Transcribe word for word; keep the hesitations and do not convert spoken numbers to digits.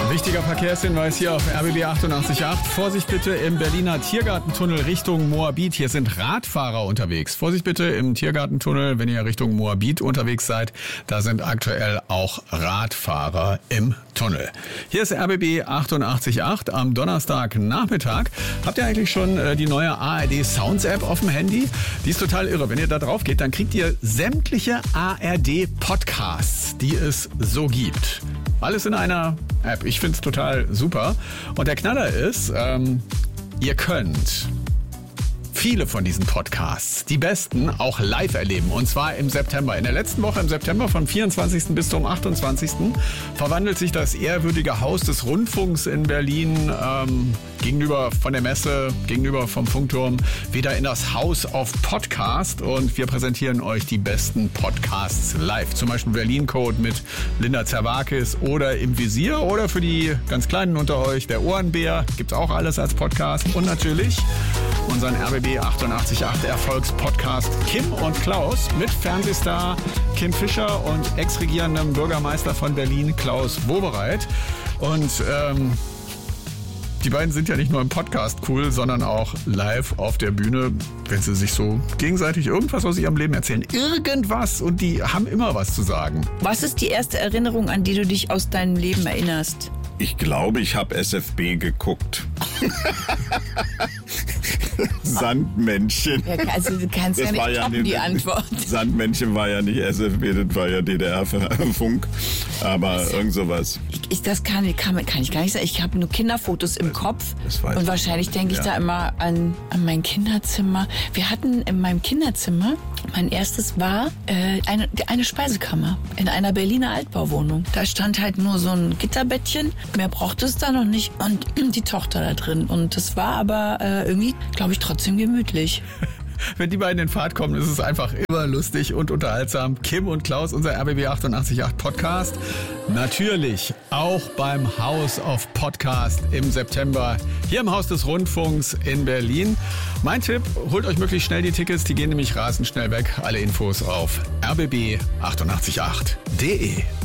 Wichtiger Verkehrshinweis hier auf R B B achtundachtzig Komma acht. Vorsicht bitte im Berliner Tiergartentunnel Richtung Moabit. Hier sind Radfahrer unterwegs. Vorsicht bitte im Tiergartentunnel, wenn ihr Richtung Moabit unterwegs seid. Da sind aktuell auch Radfahrer im Tunnel. Hier ist R B B achtundachtzig Komma acht am Donnerstagnachmittag. Habt ihr eigentlich schon äh, die neue A R D Sounds App auf dem Handy? Die ist total irre. Wenn ihr da drauf geht, dann kriegt ihr sämtliche A R D Podcasts, die es so gibt. Alles in einer App. Ich finde es total super. Und der Knaller ist, ähm, ihr könnt viele von diesen Podcasts, die besten, auch live erleben. Und zwar im September. In der letzten Woche im September vom vierundzwanzigsten bis zum achtundzwanzigsten verwandelt sich das ehrwürdige Haus des Rundfunks in Berlin ähm, gegenüber von der Messe, gegenüber vom Funkturm, wieder in das House of Podcast. Und wir präsentieren euch die besten Podcasts live. Zum Beispiel Berlin Code mit Linda Zerwakis oder Im Visier. Oder für die ganz Kleinen unter euch, der Ohrenbär. Gibt's auch alles als Podcast. Und natürlich unseren R B B achtundachtzig Komma acht Erfolgspodcast Kim und Klaus mit Fernsehstar Kim Fischer und ex-regierendem Bürgermeister von Berlin Klaus Wowereit. Und ähm, die beiden sind ja nicht nur im Podcast cool, sondern auch live auf der Bühne, wenn sie sich so gegenseitig irgendwas aus ihrem Leben erzählen. Irgendwas. Und die haben immer was zu sagen. Was ist die erste Erinnerung, an die du dich aus deinem Leben erinnerst? Ich glaube, ich habe S F B geguckt. Sandmännchen. Ja, also du kannst Das ja nicht war ja toppen, nicht- die Antwort. Sandmännchen war ja nicht S F B, das war ja D D R-Funk. Aber irgend sowas. Ich, ich, das kann, kann, kann ich gar nicht sagen. Ich habe nur Kinderfotos im Kopf. das weiß Und ich. wahrscheinlich denke ich Ja. da immer an, an mein Kinderzimmer. Wir hatten in meinem Kinderzimmer, mein erstes war äh, eine, eine Speisekammer in einer Berliner Altbauwohnung. Da stand halt nur so ein Gitterbettchen. Mehr brauchte es da noch nicht. Und die Tochter da drin. Und das war aber äh, irgendwie, glaube ich, trotzdem gemütlich. Wenn die beiden in Fahrt kommen, ist es einfach immer lustig und unterhaltsam. Kim und Klaus, unser R B B achtundachtzig Komma acht Podcast. Natürlich auch beim House of Podcast im September. Hier im Haus des Rundfunks in Berlin. Mein Tipp, holt euch möglichst schnell die Tickets. Die gehen nämlich rasend schnell weg. Alle Infos auf R B B achtundachtzig Komma acht punkt de.